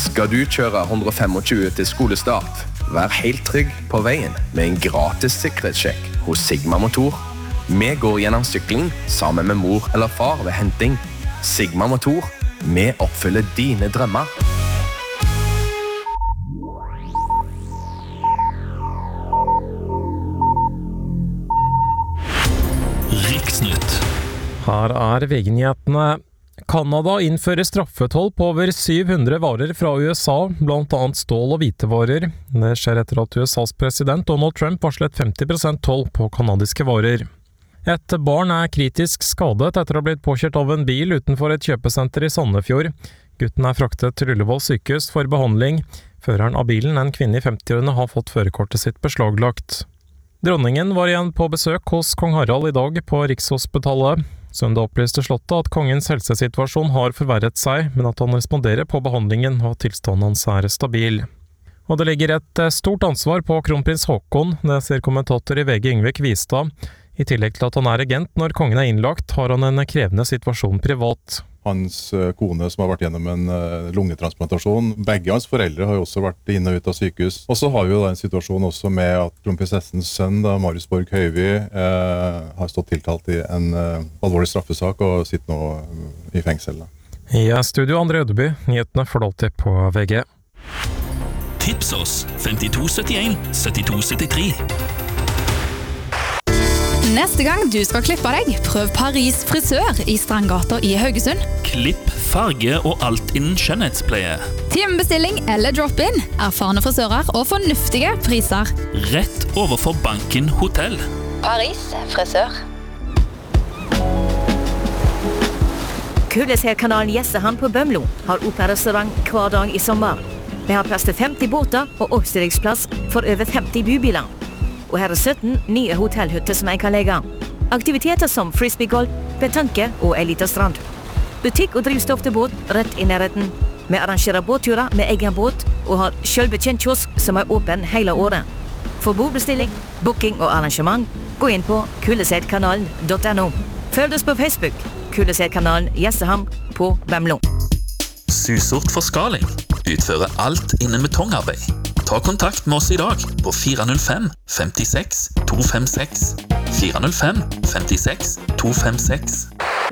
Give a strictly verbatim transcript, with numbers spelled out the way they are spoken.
Skal du kjøre one twenty-five til skolestart? Vær helt trygg på veien med en gratis sikkerhetssjekk hos Sigma Motor. Vi går gjennom sykling sammen med mor eller far ved henting. Sigma Motor, vi oppfyller dine drømmer. Riksnytt. Her er V G-nyhetene. Kanada innfører straffetoll på over syv hundre varer fra U S A, blant annet stål- og hvitevarer. Det skjer etter at U S A's president Donald Trump varslet femti prosent toll på kanadiske varer. Et barn er kritisk skadet etter å ha blitt påkjørt av en bil utenfor et kjøpesenter i Sandefjord. Gutten er fraktet til Ullevål sykehus for behandling. Føreren av bilen, en kvinne i femtiårene, har fått førerkortet sitt beslaglagt. Dronningen var igjen på besøk hos kong Harald i dag på Rikshospitalet. Søndag opplyste slottet at kongens helsesituasjon har forverret seg, men at han responderer på behandlingen og at tilstanden hans er stabil. Og det ligger et stort ansvar på kronprins Haakon, det sier kommentator i V G Yngve Kvistad. I tillegg til at han er agent når kongen er innlagt, har han en krevende situasjon privat. Hans kone som har vært gjennom en lungetransplantasjon. Begge hans foreldre har jo også vært inne og ut av sykehus. Og så har vi jo da en situasjon også med at kronprinsessens sønn, da, Marius Borg Høiby, eh, har stått tiltalt i en eh, alvorlig straffesak og sitter nå i fengsel. I studio André Ødeby, nyhetene får du alltid på V G. Tips oss femtito syttien syttito syttitre. Neste gang du skal klippe deg, prøv Paris frisør i Strandgata i Haugesund. Klipp, farge og alt innen skjønnhetspleie. Timebestilling eller drop-in, erfarne frisører og fornuftige priser. Rett overfor Banken Hotell. Paris frisør. Kulleseerkanalen Gjestehamn på Bømlo har opera-restaurant hver dag i sommer. Vi har plass til femti båter og oppstillingsplass for over femti bybiler. Og her er sytten nye hotellhytter som jeg kan legge. Aktiviteter som frisbeegolf, petanque og en liten strand. Butikk og drivstoff til båt rett i nærheten. Vi arrangerer båtturer med egen båt og har selvbetjent kiosk som er åpen hele året. For bordbestilling, booking og arrangement, gå inn på kulleseidkanalen punktum no. Følg oss på Facebook, Kulleseidkanalen Gjestehamn på Bømlo. Susort Forskaling. Utfører alt innen betongarbeid. Ta kontakt med oss i dag på fire null fem fem seks to fem seks. fire null fem fem seks to fem seks.